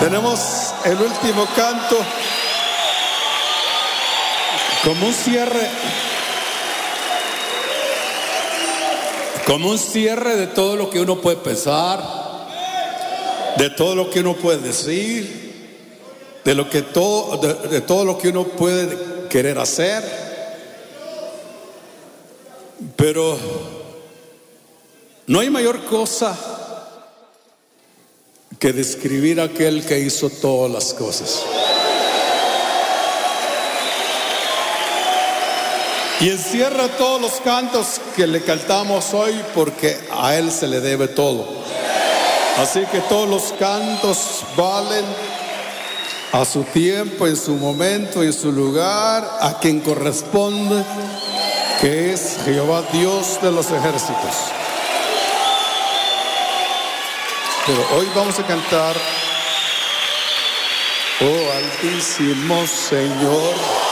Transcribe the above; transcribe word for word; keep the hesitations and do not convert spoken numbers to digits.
Tenemos el último canto como un cierre, como un cierre de todo lo que uno puede pensar, de todo lo que uno puede decir, de lo que todo, de, de todo lo que uno puede querer hacer. Pero no hay mayor cosa que describir a aquel que hizo todas las cosas. Y encierra todos los cantos que le cantamos hoy, porque a Él se le debe todo. Así que todos los cantos valen a su tiempo, en su momento, en su lugar, a quien corresponde, que es Jehová Dios de los ejércitos. Pero hoy vamos a cantar: oh Altísimo Señor.